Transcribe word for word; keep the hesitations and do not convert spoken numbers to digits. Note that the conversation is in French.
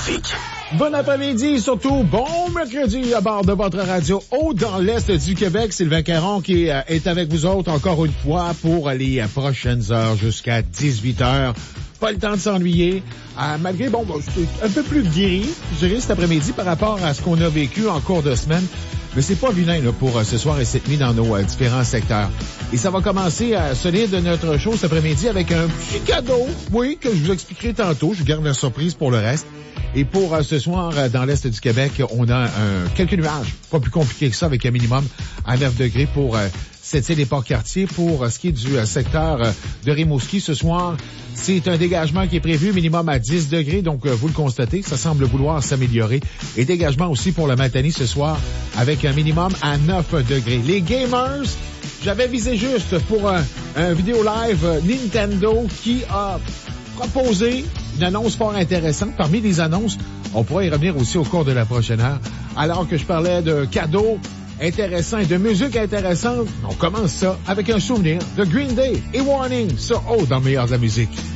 trafic. Bon après-midi, surtout bon mercredi à bord de votre radio haut dans l'Est du Québec. Sylvain Caron qui euh, est avec vous autres encore une fois pour les euh, prochaines heures jusqu'à dix-huit heures. Pas le temps de s'ennuyer. Euh, malgré, bon, bon c'est un peu plus guéri, je dirais, cet après-midi par rapport à ce qu'on a vécu en cours de semaine. Mais c'est pas vilain là, pour euh, ce soir et cette nuit dans nos euh, différents secteurs. Et ça va commencer à sonner de notre show cet après-midi avec un petit cadeau, oui, que je vous expliquerai tantôt. Je garde la surprise pour le reste. Et pour euh, ce soir, euh, dans l'Est du Québec, on a euh, quelques nuages. Pas plus compliqué que ça, avec un minimum à neuf degrés pour euh, cette île des Port-Cartier. Pour euh, ce qui est du euh, secteur euh, de Rimouski, ce soir, c'est un dégagement qui est prévu, minimum à dix degrés. Donc, euh, vous le constatez, ça semble vouloir s'améliorer. Et dégagement aussi pour le Matani ce soir, avec un minimum à neuf degrés. Les gamers, j'avais visé juste pour un, un vidéo live euh, Nintendo qui a proposé une annonce fort intéressante. Parmi les annonces, on pourrait y revenir aussi au cours de la prochaine heure. Alors que je parlais de cadeaux intéressants et de musique intéressante, on commence ça avec un souvenir de Green Day et Warning sur Haut dans le meilleur de la musique.